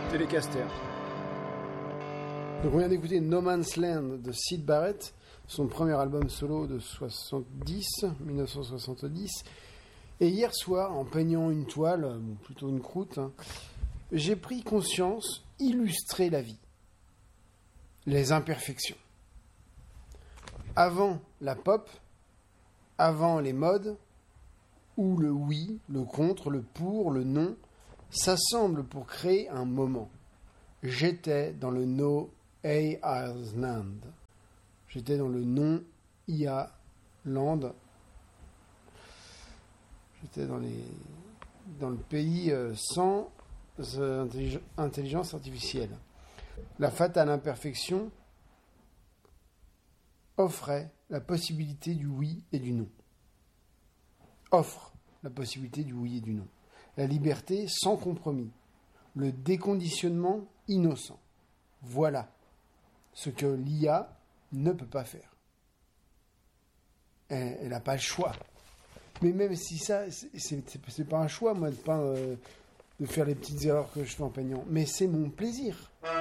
Telecaster. Donc on vient d'écouter No Man's Land de Syd Barrett, son premier album solo de 1970. Et hier soir, en peignant une toile, ou plutôt une croûte, j'ai pris conscience, illustrer la vie, les imperfections. Avant la pop, avant les modes, où le oui, le contre, le pour, le non, s'assemblent pour créer un moment. J'étais dans le No AI Land. J'étais dans le non IA Land. J'étais dans le pays sans intelligence artificielle. La fatale imperfection offrait la possibilité du oui et du non. Offre la possibilité du oui et du non. La liberté sans compromis. Le déconditionnement innocent. Voilà ce que l'IA ne peut pas faire. Elle n'a pas le choix. Mais même si ça, c'est pas un choix, moi, de faire les petites erreurs que je fais en peignant. Mais c'est mon plaisir.